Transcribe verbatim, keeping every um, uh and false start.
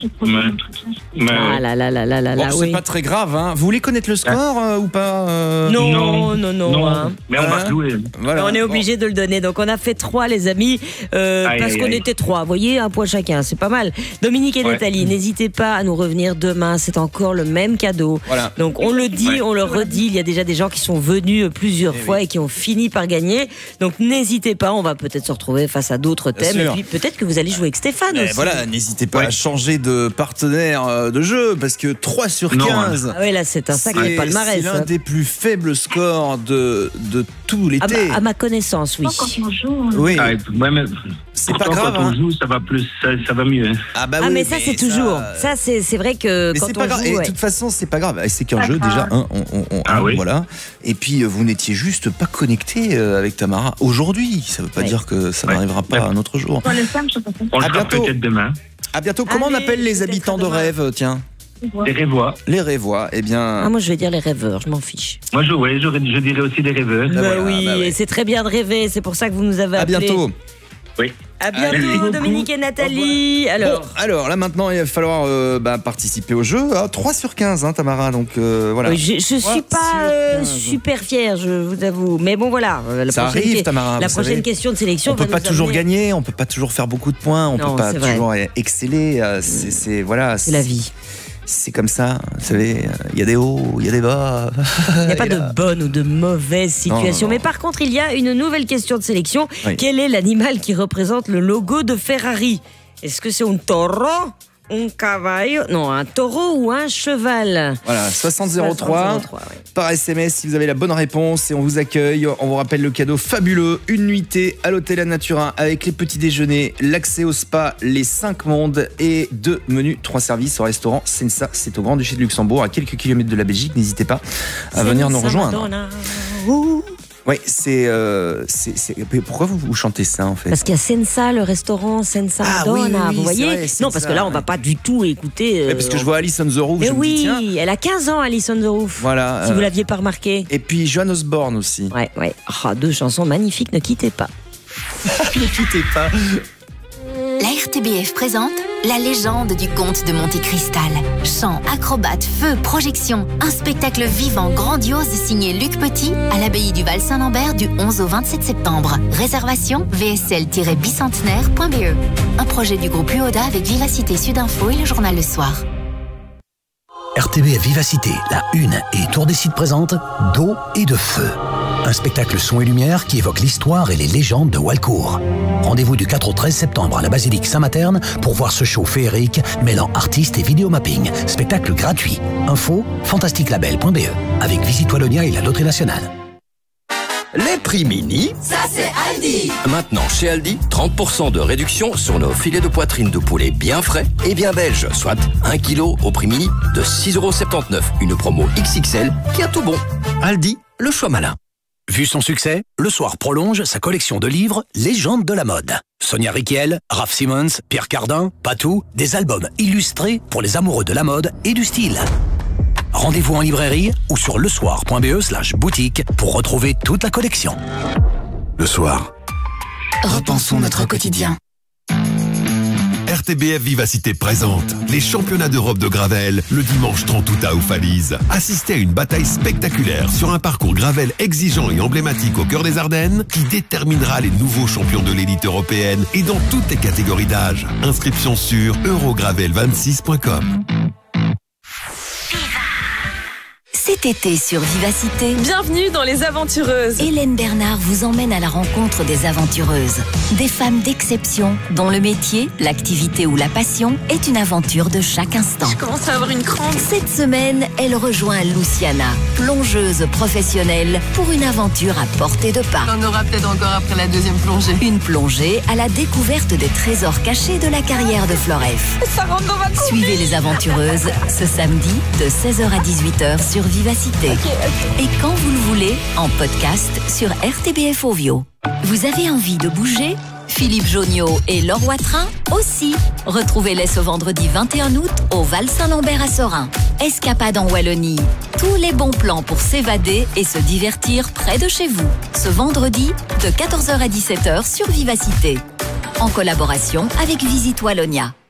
Mais, mais, Ah là là là là là Bon, là, c'est oui. pas très grave, hein. Vous voulez connaître le score euh, ou pas euh Non, non, non, non. non, hein. mais on va Hein jouer. Voilà. On est obligé de le donner. Donc on a fait trois, les amis, euh, Aïe, parce aïe, qu'on aïe. était trois. Vous voyez, un point chacun, c'est pas mal. Dominique et Ouais. Nathalie, n'hésitez pas à nous revenir demain. C'est encore le même cadeau. Voilà. Donc on le dit, Ouais. on le redit. Il y a déjà des gens qui sont venus plusieurs Eh fois oui. et qui ont fini par gagner. Donc n'hésitez pas. On va peut-être se retrouver face à d'autres Bien thèmes. Et sûr. puis peut-être que vous allez jouer avec Stéphane Mais aussi. voilà, n'hésitez pas Ouais. à changer de partenaire euh, de jeu parce que trois sur Non, quinze. Ah oui, là c'est un sacré c'est palmarès. c'est l'un hein. des plus faibles scores de, de tout À, l'été. ma, à ma connaissance, oui. Oui, Ah, ouais, mais c'est pas pourtant, grave. Quand on hein. joue, ça va plus, ça, ça va mieux. Hein. Ah, bah Ah oui, mais ça c'est toujours. ça, Ça c'est c'est vrai que Mais quand c'est on pas grave. joue. Et de ouais. toute façon, c'est pas grave. C'est qu'un jeu déjà. Hein, on, on, on- Ah hein, oui. Voilà. Et puis euh, vous n'étiez juste pas connecté euh, avec Tamara aujourd'hui. Ça veut pas Ouais. dire que ça Ouais. n'arrivera pas Ouais. un autre jour. On À le fera bientôt. peut-être demain. À bientôt. Comment on Allez, appelle les peut-être habitants de demain. rêve? Tiens, Des Révois. les Rêvois. Eh bien, Ah, moi je vais dire les rêveurs, je m'en fiche. Moi, je, ouais, j'aurais- je dirais aussi des rêveurs. Bah, voilà, oui, bah ouais. et c'est très bien de rêver, c'est pour ça que vous nous avez à appelés. bientôt. Oui. À Merci bientôt, beaucoup. Dominique et Nathalie. Alors, Bon, alors là maintenant il va falloir euh, bah, participer au jeu. Ah, trois sur quinze, hein, Tamara. Donc euh, voilà. oui, je, je Trois suis pas sur euh, quinze. super fière, je vous avoue. Mais bon, voilà. euh, La Ça prochaine arrive, que- Tamara. La vous prochaine savez. question de sélection On peut va pas nous toujours amener- gagner, on peut pas toujours faire beaucoup de points, on Non, peut pas c'est vrai. toujours exceller. euh, C'est c'est- voilà. C'est la vie. C'est comme ça. Vous savez, il y a des hauts, il y a des bas. Il n'y a pas Et de là- bonne ou de mauvaise situation. Non, non, non. Mais par contre, il y a une nouvelle question de sélection. Oui. Quel est l'animal qui représente le logo de Ferrari? Est-ce que c'est un taureau, un caballo, non, un taureau ou un cheval? Voilà, soixante zéro trois soixante zéro trois, ouais. par S M S si vous avez la bonne réponse et on vous accueille. On vous rappelle le cadeau fabuleux, une nuitée à l'hôtel La Natura avec les petits déjeuners, l'accès au spa, les cinq mondes et deux menus, trois services au restaurant Sensa. C'est au Grand-Duché de Luxembourg, à quelques kilomètres de la Belgique. N'hésitez pas à venir nous Senza rejoindre. Madonna. Ouh. Oui, c'est, euh, c'est, c'est- mais pourquoi vous, vous chantez ça en fait? Parce qu'il y a Sensa, le restaurant Sensa Ah oui, Madonna, oui, oui, vous voyez? c'est vrai, Sensa, Non, parce que là, on va ouais. pas du tout écouter. Ouais, euh, parce que je vois Alice on the Roof, Mais je me dis oui, tiens. elle a quinze ans, Alice on the Roof. Voilà. Si euh, vous l'aviez pas remarqué. Et puis Joan Osborne aussi. Ouais, ouais. Ah, deux chansons magnifiques, ne quittez pas. Ne quittez pas. La R T B F présente La légende du comte de Monte Cristal. Chant, acrobates, feu, projection. Un spectacle vivant, grandiose signé Luc Petit à l'abbaye du Val-Saint-Lambert du onze au vingt-sept septembre. Réservation v s l tiret bicentenaire point b e. Un projet du groupe U O D A avec Vivacité Sud-Info et le journal Le Soir. R T B F Vivacité, la Une et Tour des Sites présente D'eau et de feu. Un spectacle son et lumière qui évoque l'histoire et les légendes de Walcourt. Rendez-vous du quatre au treize septembre à la basilique Saint-Materne pour voir ce show féerique mêlant artistes et vidéomapping. Spectacle gratuit. Info fantastique label point b e avec Visite Wallonia et la Loterie Nationale. Les prix mini, Ça c'est Aldi. maintenant chez Aldi, trente pour cent de réduction sur nos filets de poitrine de poulet bien frais et bien belges, soit un kilo au prix mini de six euros soixante-dix-neuf. Une promo X X L qui a tout bon. Aldi, le choix malin. Vu son succès, Le Soir prolonge sa collection de livres Légendes de la mode. Sonia Rykiel, Raph Simmons, Pierre Cardin, Patou, des albums illustrés pour les amoureux de la mode et du style. Rendez-vous en librairie ou sur lesoir point b e slash boutique pour retrouver toute la collection. Le Soir. Repensons notre quotidien. R T B F Vivacité présente les championnats d'Europe de Gravel le dimanche trente août à Oufalise. Assistez à une bataille spectaculaire sur un parcours Gravel exigeant et emblématique au cœur des Ardennes qui déterminera les nouveaux champions de l'élite européenne et dans toutes les catégories d'âge. Inscription sur eurogravel vingt-six point com. Cet été sur Vivacité, Bienvenue dans Les Aventureuses. Hélène Bernard vous emmène à la rencontre des aventureuses. Des femmes d'exception dont le métier, l'activité ou la passion est une aventure de chaque instant. Je commence à avoir une crampe. Cette semaine, elle rejoint Luciana, plongeuse professionnelle, pour une aventure à portée de pas. On aura peut-être encore après la deuxième plongée. Une plongée à la découverte des trésors cachés de la carrière de Floref. Ça rentre dans ma coupe. Suivez les aventureuses ce samedi de seize heures à dix-huit heures sur Vivacité. Et quand vous le voulez, en podcast sur R T B F Ovio. Vous avez envie de bouger? Philippe Jonniot et Laure Watrin aussi. Retrouvez-les ce vendredi vingt et un août au Val-Saint-Lambert à Sorin. Escapade en Wallonie. Tous les bons plans pour s'évader et se divertir près de chez vous. Ce vendredi de quatorze heures à dix-sept heures sur Vivacité. En collaboration avec Visite Wallonia.